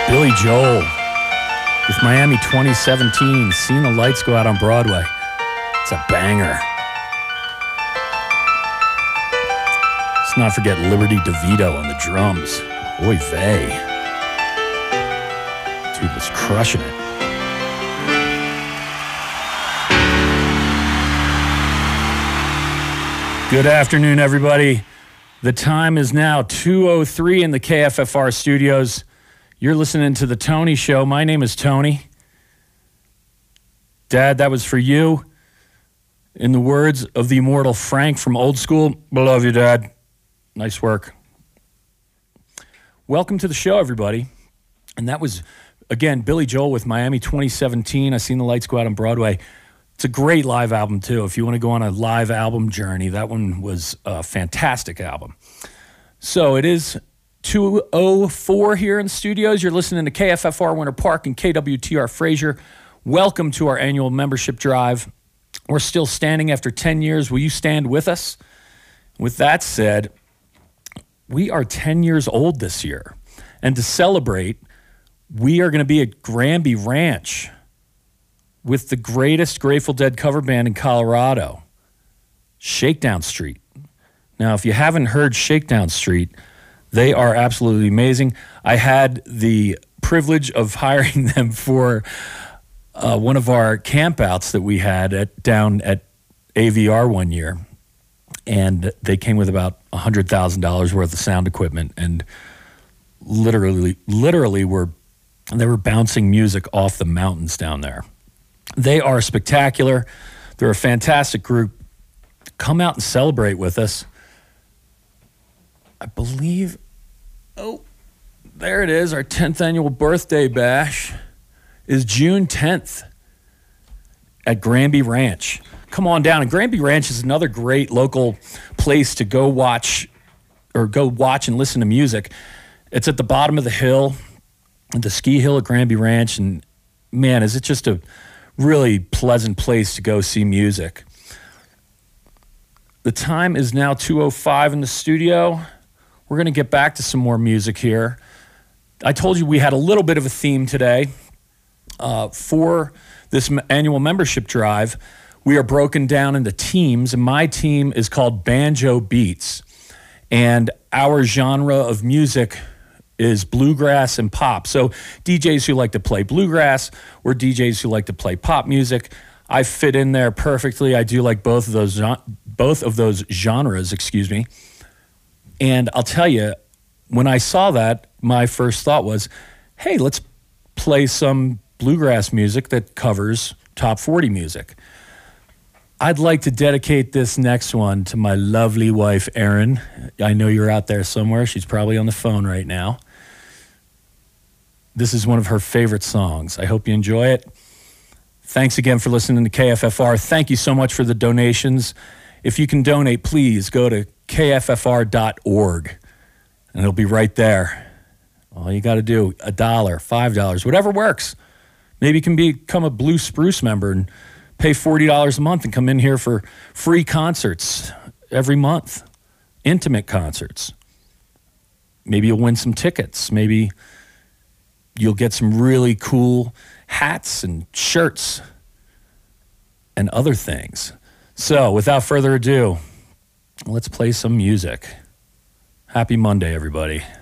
Billy Joel with Miami 2017, Seeing the Lights Go Out on Broadway. It's a banger. Let's not forget Liberty DeVito on the drums. Oy vey. Dude was crushing it. Good afternoon, everybody. The time is now 2:03 in the KFFR studios. You're listening to The Tony Show. My name is Tony. Dad, that was for you. In the words of the immortal Frank from Old School, I love you, Dad. Nice work. Welcome to the show, everybody. And that was, again, Billy Joel with Miami 2017. I Seen the Lights Go Out on Broadway. It's a great live album, too. If you want to go on a live album journey, that one was a fantastic album. So it is 2:04 here in the studios. You're listening to KFFR Winter Park and KWTR Fraser. Welcome to our annual membership drive. We're still standing after 10 years. Will you stand with us? With that said, we are 10 years old this year. And to celebrate, we are going to be at Granby Ranch with the greatest Grateful Dead cover band in Colorado, Shakedown Street. Now, if you haven't heard Shakedown Street, they are absolutely amazing. I had the privilege of hiring them for one of our campouts that we had down at AVR one year. And they came with about $100,000 worth of sound equipment and literally they were bouncing music off the mountains down there. They are spectacular. They're a fantastic group. Come out and celebrate with us. I believe, there it is. Our 10th annual birthday bash is June 10th at Granby Ranch. Come on down. And Granby Ranch is another great local place to go watch and listen to music. It's at the bottom of the hill, the ski hill at Granby Ranch. And man, is it just a really pleasant place to go see music. The time is now 2:05 in the studio. We're going to get back to some more music here. I told you we had a little bit of a theme today. For this annual membership drive, we are broken down into teams, and my team is called Banjo Beats. And our genre of music is bluegrass and pop. So DJs who like to play bluegrass or DJs who like to play pop music, I fit in there perfectly. I do like both of those genres, excuse me. And I'll tell you, when I saw that, my first thought was, hey, let's play some bluegrass music that covers top 40 music. I'd like to dedicate this next one to my lovely wife, Erin. I know you're out there somewhere. She's probably on the phone right now. This is one of her favorite songs. I hope you enjoy it. Thanks again for listening to KFFR. Thank you so much for the donations. If you can donate, please go to kffr.org, and it'll be right there. All you got to do, $1, $5, whatever works. Maybe you can become a Blue Spruce member and pay $40 a month and come in here for free concerts every month, intimate concerts. Maybe you'll win some tickets. Maybe you'll get some really cool hats and shirts and other things. So, without further ado, let's play some music. Happy Monday, everybody.